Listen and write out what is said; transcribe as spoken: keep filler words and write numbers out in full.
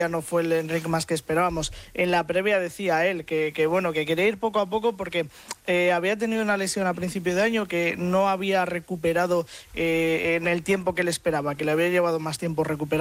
ya no fue el Enric Mas que esperábamos. En la previa decía él que, que bueno, que quería ir poco a poco porque eh, había tenido una lesión a principio de año que no había recuperado eh, en el tiempo que él esperaba, que le había llevado más tiempo recuperar.